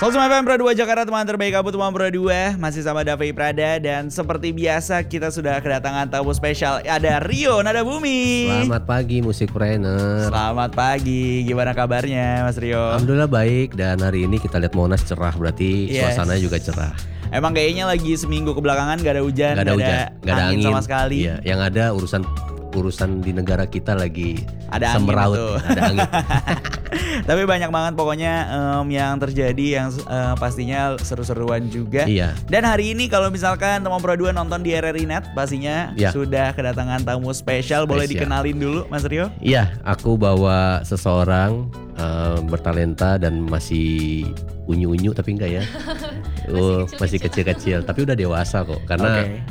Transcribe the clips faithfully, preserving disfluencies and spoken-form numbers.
seratus lima F M Pro dua Jakarta, teman terbaik kamu teman Pro dua. Masih sama Davi Prada. Dan seperti biasa kita sudah kedatangan tamu spesial. Ada Rio Nada Bumi. Selamat pagi musikpreneur. Selamat pagi, gimana kabarnya Mas Rio? Alhamdulillah baik. Dan hari ini kita lihat Monas cerah, berarti yes. Suasananya juga cerah. Emang kayaknya lagi seminggu kebelakangan gak ada hujan, gak ada, hujan, ada, gak ada angin, angin sama sekali. Iya, yang ada urusan urusan di negara kita lagi ada semeraut, angin ada angin. Tapi banyak banget pokoknya um, yang terjadi yang uh, pastinya seru-seruan juga. Iya. Dan hari ini kalau misalkan teman Pro dua nonton di R R I Net, pastinya iya. sudah kedatangan tamu spesial. Boleh dikenalin dulu Mas Rio? Iya, aku bawa seseorang uh, bertalenta dan masih unyu-unyu tapi enggak ya. Oh, masih kecil-kecil tapi udah dewasa kok. Karena okay.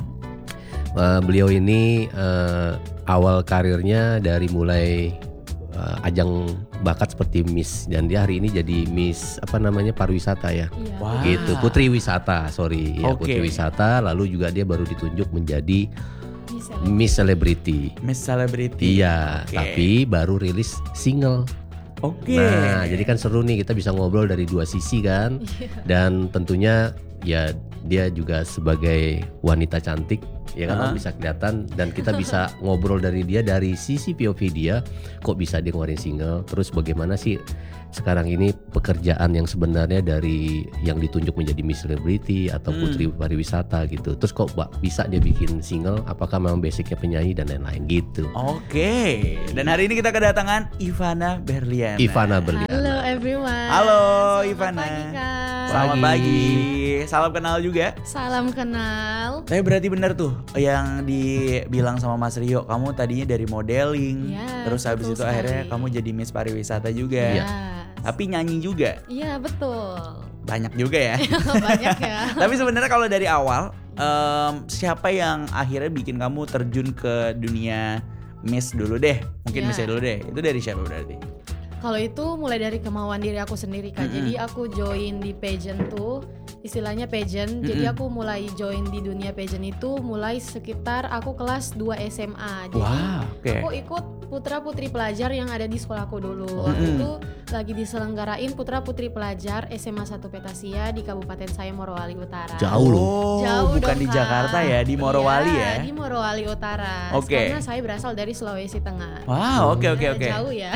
uh, beliau ini uh, awal karirnya dari mulai uh, ajang bakat seperti Miss, dan dia hari ini jadi Miss apa namanya pariwisata ya, iya. wow. gitu, Putri Wisata, sorry ya, okay. Putri Wisata. Lalu juga dia baru ditunjuk menjadi Miss Celebrity. Miss Celebrity. Iya, okay. Tapi baru rilis single. Oke. Okay. Nah, jadi kan seru nih, kita bisa ngobrol dari dua sisi kan, dan tentunya ya dia juga sebagai wanita cantik. Ya kan, uh-huh. bisa kelihatan, dan kita bisa ngobrol dari dia dari sisi P O V dia, kok bisa dia ngeluarin single, terus bagaimana sih sekarang ini pekerjaan yang sebenarnya dari yang ditunjuk menjadi Miss Celebrity atau Putri hmm. Pariwisata gitu, terus kok bisa dia bikin single, apakah memang basicnya penyanyi dan lain-lain gitu. Oke, okay. Dan hari ini kita kedatangan Ivana Berliana. Ivana Berliana. Halo everyone. Halo Selamat Ivana. Pagi, Kak. Selamat pagi. pagi. Salam kenal juga. Salam kenal. Tapi berarti benar tuh yang dibilang sama Mas Rio, kamu tadinya dari modeling, ya, terus habis itu sekali. Akhirnya kamu jadi Miss Pariwisata juga. Ya. Tapi nyanyi juga. Iya betul. Banyak juga ya. Banyak ya. Tapi sebenarnya kalau dari awal, um, siapa yang akhirnya bikin kamu terjun ke dunia Miss dulu deh? Mungkin ya. Miss dulu deh. Itu dari siapa berarti? Kalau itu mulai dari kemauan diri aku sendiri Kak. Mm-hmm. Jadi aku join di pageant tuh, istilahnya pageant. Mm-hmm. Jadi aku mulai join di dunia pageant itu mulai sekitar aku kelas dua S M A. Jadi wow, okay. aku ikut putra putri pelajar yang ada di sekolahku dulu. Waktu mm-hmm. itu lagi diselenggarain putra putri pelajar S M A satu Petasia di Kabupaten saya Morowali Utara. Jauh loh. Oh, Jauh bukan dong, di Jakarta ya, di Morowali iya, ya. Di Morowali Utara. Okay. Karena saya berasal dari Sulawesi Tengah. Wow, oke oke oke. Jauh ya.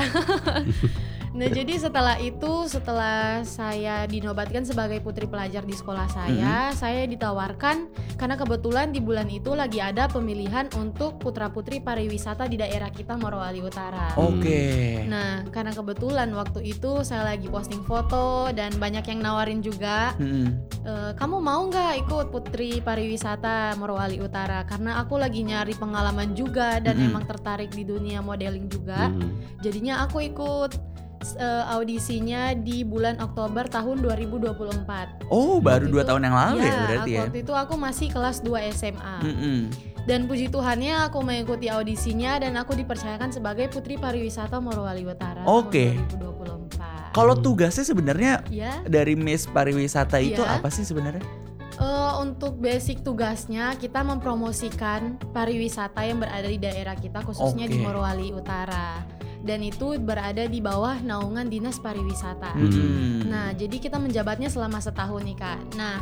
Nah jadi setelah itu, setelah saya dinobatkan sebagai putri pelajar di sekolah saya, mm-hmm. saya ditawarkan karena kebetulan di bulan itu lagi ada pemilihan untuk putra-putri pariwisata di daerah kita Morowali Utara. Oke. Okay. Nah karena kebetulan waktu itu saya lagi posting foto dan banyak yang nawarin juga, mm-hmm. e, kamu mau nggak ikut putri pariwisata Morowali Utara? Karena aku lagi nyari pengalaman juga dan mm-hmm. emang tertarik di dunia modeling juga, mm-hmm. jadinya aku ikut. Uh, audisinya di bulan Oktober tahun dua ribu dua puluh empat. Oh, baru dua tahun yang lalu ya, ya berarti aku, ya. Waktu itu aku masih kelas dua S M A. Mm-hmm. Dan puji Tuhannya aku mengikuti audisinya dan aku dipercayakan sebagai Putri Pariwisata Morowali Utara okay. tahun dua ribu dua puluh empat. Kalau tugasnya sebenarnya ya? Dari Miss Pariwisata itu ya? apa sih sebenarnya? Uh, untuk basic tugasnya kita mempromosikan pariwisata yang berada di daerah kita, khususnya okay. di Morowali Utara. Dan itu berada di bawah naungan Dinas Pariwisata. Hmm. Nah, jadi kita menjabatnya selama setahun nih Kak. Nah,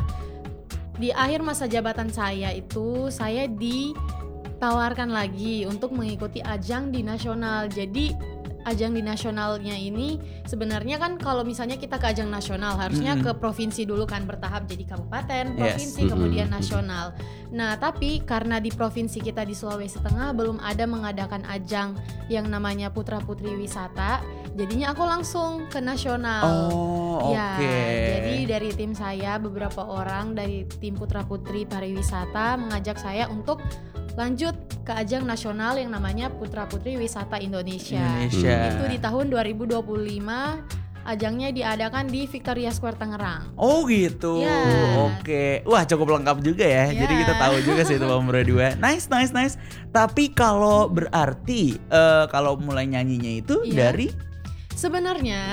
di akhir masa jabatan saya itu saya ditawarkan lagi untuk mengikuti ajang di nasional. Jadi ajang di nasionalnya ini sebenarnya kan kalau misalnya kita ke ajang nasional harusnya mm-hmm. ke provinsi dulu kan, bertahap jadi kabupaten, provinsi, yes. kemudian mm-hmm. nasional. Nah tapi karena di provinsi kita di Sulawesi Tengah belum ada mengadakan ajang yang namanya Putra Putri Wisata, jadinya aku langsung ke nasional. Oh, ya, okay. Jadi dari tim saya beberapa orang dari tim Putra Putri Pariwisata mengajak saya untuk lanjut ke ajang nasional yang namanya Putra Putri Wisata Indonesia. Indonesia. Hmm. Itu di tahun dua ribu dua puluh lima, ajangnya diadakan di Victoria Square Tangerang. Oh gitu. Ya. Oke. Wah, cukup lengkap juga ya. Ya. Jadi kita tahu juga sih itu Bang Berdua. Nice, nice, nice. Tapi kalau berarti uh, kalau mulai nyanyinya itu ya. dari Sebenarnya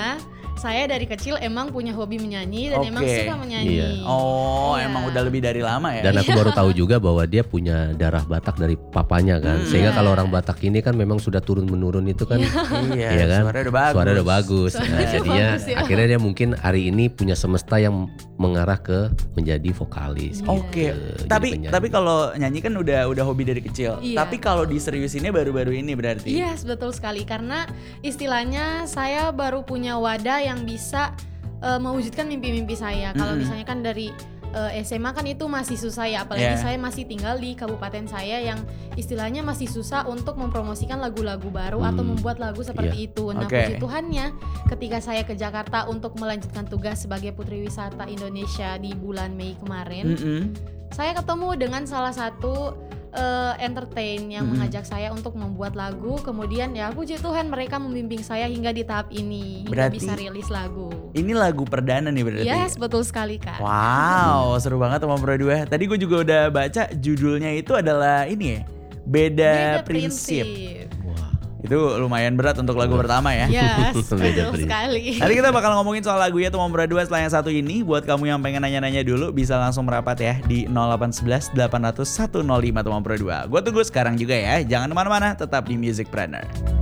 saya dari kecil emang punya hobi menyanyi dan Oke. emang suka menyanyi. Iya. Oh, Iya. emang udah lebih dari lama ya. Dan aku baru tahu juga bahwa dia punya darah Batak dari papanya kan. Hmm. Sehingga Iya. kalau orang Batak ini kan memang sudah turun menurun itu kan. Iya, Iya kan? suaranya udah bagus. Suara udah bagus. Nah, Suaranya jadinya bagus ya. akhirnya dia mungkin hari ini punya semesta yang mengarah ke menjadi vokalis. gitu. Oke, Jadi tapi penyanyi. tapi kalau nyanyi kan udah udah hobi dari kecil. Iya. Tapi kalau diseriusinnya baru-baru ini berarti. Yes, betul sekali. Karena istilahnya saya baru punya wadah yang bisa uh, mewujudkan mimpi-mimpi saya. Kalau Mm-mm. misalnya kan dari uh, S M A kan itu masih susah ya, apalagi Yeah. saya masih tinggal di kabupaten saya yang istilahnya masih susah untuk mempromosikan lagu-lagu baru Hmm. atau membuat lagu seperti itu. Nah, Oke. puji Tuhannya ketika saya ke Jakarta untuk melanjutkan tugas sebagai Putri Wisata Indonesia di bulan Mei kemarin, Mm-mm. saya ketemu dengan salah satu uh, entertain yang Mm-mm. mengajak saya untuk membuat lagu. Kemudian ya puji Tuhan mereka membimbing saya hingga di tahap ini, hingga Berarti- bisa rilis lagu. Ini lagu perdana nih berarti. Yes, betul sekali Kak. Wow, seru banget sama Pro dua. Tadi gue juga udah baca judulnya itu adalah ini ya. Beda, prinsip. Wah. Itu lumayan berat untuk lagu pertama ya. Yes, Beda betul prinsip. sekali. Nanti kita bakal ngomongin soal lagu ya Tomom Pro dua setelah yang satu ini. Buat kamu yang pengen nanya-nanya dulu bisa langsung merapat ya di nol delapan satu satu delapan nol nol satu nol lima Tomom Pro dua. Gue tunggu sekarang juga ya. Jangan kemana-mana, tetap di Music Planner.